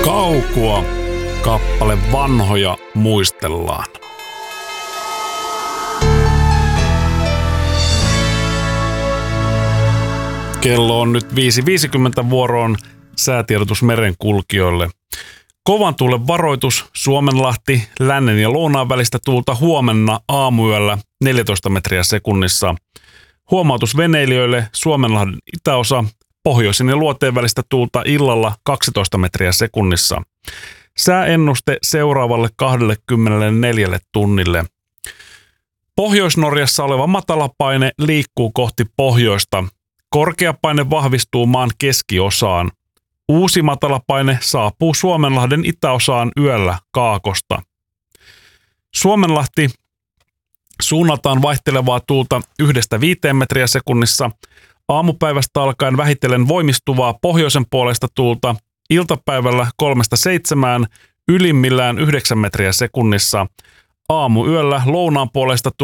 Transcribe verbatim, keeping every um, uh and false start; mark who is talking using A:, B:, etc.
A: Kaukua, kappale Vanhoja muistellaan. Kello on nyt viisi viisikymmentä vuoroon säätiedotus merenkulkijoille. Kovan tuulen varoitus Suomenlahti, lännen ja lounaan välistä tuulta huomenna aamuyöllä neljätoista metriä sekunnissa. Huomautus veneilijöille Suomenlahden itäosa, pohjoisin ja luoteen välistä tuulta illalla kaksitoista metriä sekunnissa. Sääennuste seuraavalle kaksikymmentäneljä tunnille. Pohjois-Norjassa oleva matalapaine liikkuu kohti pohjoista. Korkeapaine vahvistuu maan keskiosaan. Uusi matalapaine saapuu Suomenlahden itäosaan yöllä kaakosta. Suomenlahti suunnataan vaihtelevaa tuulta yhdestä viiteen metriä sekunnissa. Aamupäivästä alkaen vähitellen voimistuvaa pohjoisen puolesta tuulta. Iltapäivällä kolmesta seitsemään, ylimmillään yhdeksän metriä sekunnissa. Aamuyöllä lounaan puolesta tuulta